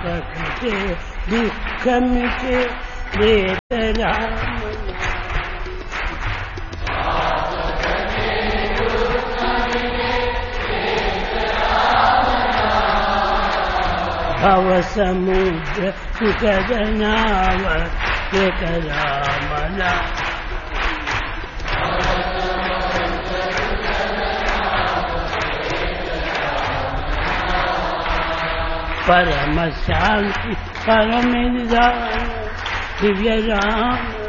प्रकटे दुख मिटे वेद राम भव समुद्र सुखद नाव एक राम नाम परम शांति परम निदान दिव्य राम